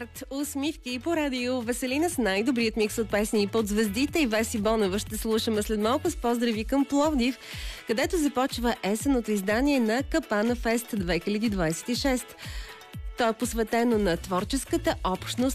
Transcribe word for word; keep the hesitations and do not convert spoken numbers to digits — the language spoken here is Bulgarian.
старт. Усмивки по радио Веселина с най-добрият микс от песни под звездите и Веси Бонева ще слушаме след малко с поздрави към Пловдив, където започва есенното издание на Капана Фест две хиляди двадесет и шеста. То е посветено на творческата общност